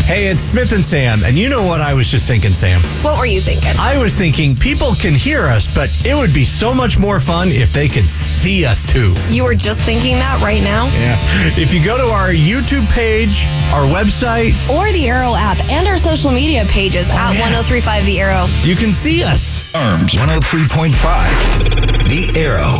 Hey, it's Smith and Sam, and you know what I was just thinking, Sam? What were you thinking? I was thinking people can hear us, but it would be so much more fun if they could see us too. You were just thinking that right now? Yeah. If you go to our YouTube page, our website, or the Arrow app, and our social media pages at 1035 The Arrow, you can see us. Arms 103.5 The Arrow.